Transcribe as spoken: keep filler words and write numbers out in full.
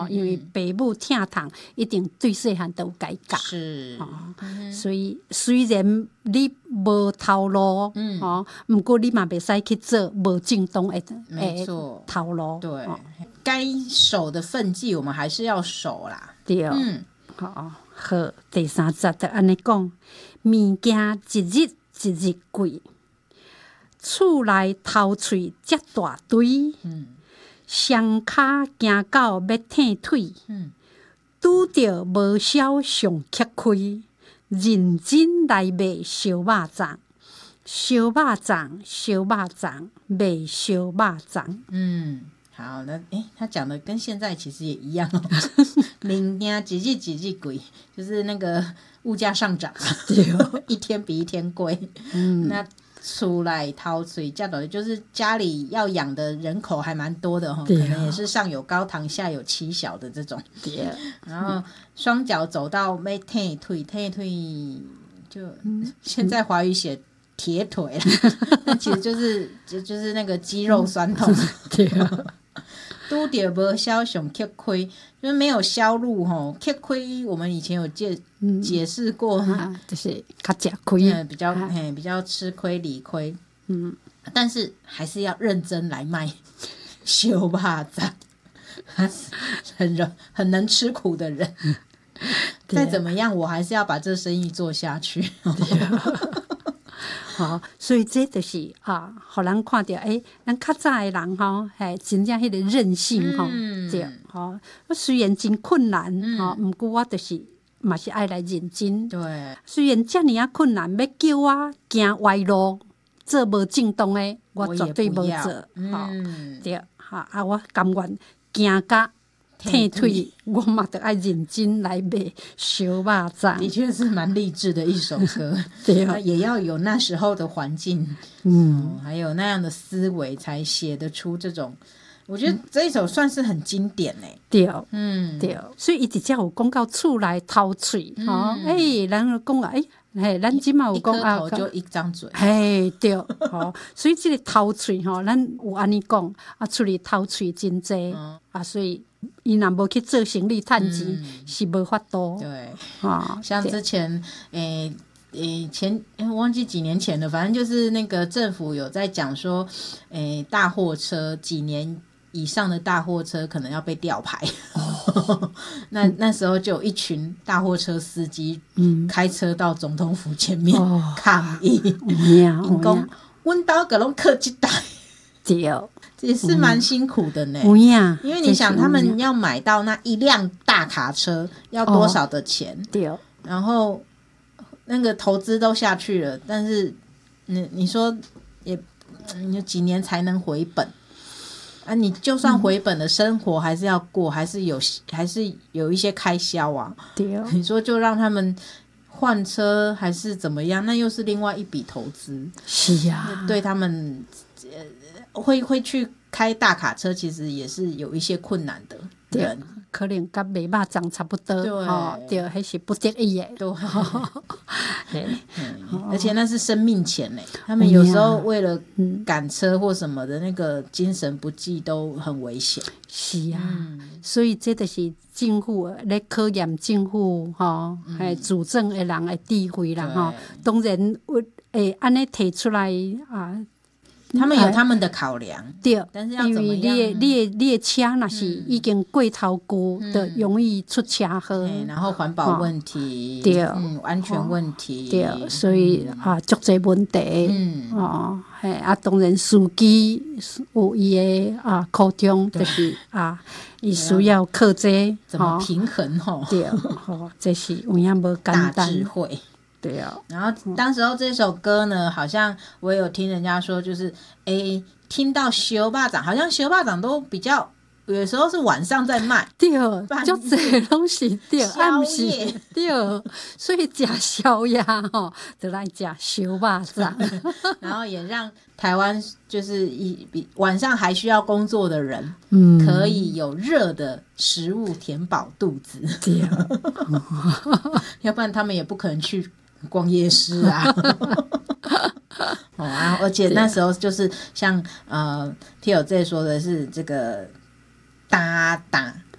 哦，因为爸母疼痛，一定对细汉都有改教。 是、 哦嗯、 所以虽然你无头路，嗯，哦，不过你嘛袂使去做无正当的没错头路。 对，哦、该守的分际我们还是要守啦。 对，嗯，好、哦，好，第三节就安尼讲，物件一日一日贵。厝内头喙遮大堆，嗯，双脚行到要褪腿，嗯，拄着无销上吃亏，认真来卖烧肉粽，烧肉粽，烧肉粽，卖烧肉粽。 嗯，好，那诶，他讲的跟现在其实也一样哦。物件一日一日贵，就是那个物价上涨，一天比一天贵。嗯，那。出来掏水这样的，就是家里要养的人口还蛮多的哈，可能也是上有高堂下有妻小的这种。对，然后双脚走到没退腿退腿，就、嗯、现在华语写铁腿了，但其实就是就就是那个肌肉酸痛。对啊。拄着无销上吃亏，就是没有销路吼。吃亏我们以前有解、嗯、解释过、 啊，就是较吃亏、 嗯，比较、啊、嘿比较吃亏理亏。嗯，但是还是要认真来卖烧肉粽，他是很很能吃苦的人。再怎么样，我还是要把这生意做下去。 好、哦，所以这就是啊，互人看到诶，咱较早的人吼，嘿，真正迄个韧性吼，嗯、对，吼、哦。虽然真困难，吼、嗯，毋过我就是嘛是爱来认真。 对， 虽然遮尔啊困难，要叫我行歪路，做无正当的，我绝对无做。嗯、哦，对，哈啊，我甘愿行甲。退退，我嘛得爱认真来卖烧肉粽。 的确是蛮励志的一首歌， 对啊， 也要有那时候的环境，嗯、哦，还有那样的思维，才写得出这种。我觉得这一首算是很经典诶。 对，嗯，对，所以伊直接有讲到厝内头喙，吼、嗯，哎、欸，人讲啊，哎、欸，嘿，咱即马有讲啊， 一颗头就一张嘴， 嘿，对，吼，所以这个头喙吼，咱有安尼讲啊，厝里头喙真济、嗯、啊，所以。伊若无去做生意趁钱、嗯，是无法度。 对，啊，像之前诶诶、欸欸、前诶、欸、忘记几年前了，反正就是那个政府有在讲说，诶、欸、大货车几年以上的大货车可能要被吊牌。哦、那那时候就有一群大货车司机，嗯，开车到总统府前面、哦、抗议，因讲阮兜个拢客一台， 对。 也是蛮辛苦的呢、 嗯， 因为你想他们要买到那一辆大卡车要多少的钱、哦、 对， 然后那个投资都下去了，但是你你说也你几年才能回本啊？你就算回本的生活还是要过，还是有还是有一些开销啊。 对， 你说就让他们换车还是怎么样，那又是另外一笔投资。 是啊， 对他们会会去开大卡车，其实也是有一些困难的人， 对，可能跟卖肉粽差不多， 对， 哦、对，还是不得已的， 对，对嗯、而且那是生命钱呢，他们有时候为了赶车或什么的，那个精神不济都很危险。 是啊、嗯，所以这就是政府咧考验政府吼，还、嗯、主政的人的智慧啦吼。当然会安尼提出来啊。 他们有他们的考量， 对， 但是要怎么样？ 因为你的你的车若是已经过头高，就、嗯、容易出车祸、 嗯，然后环保问题， 哦、对、 嗯，安全问题， 对，所以、嗯、啊，足侪问题，嗯，哦，嘿，啊，当然司机有伊的啊苦衷，就是啊，伊需要靠这怎么平衡吼？ 对，吼，这是有影无简单， 大智慧。 对啊， 然后当时候这首歌呢，好像我有听人家说，就是诶，听到烧肉粽，好像烧肉粽都比较有时候是晚上在卖， 对，就这拢是对， 宵夜对，所以吃宵夜吼，就来吃烧肉粽， 然后也让台湾就是一比晚上还需要工作的人，嗯，可以有热的食物填饱肚子， 对， 要不然他们也不可能去逛夜市啊。哦啊，而且那时候就是像呃 T L J 说的是这个搭打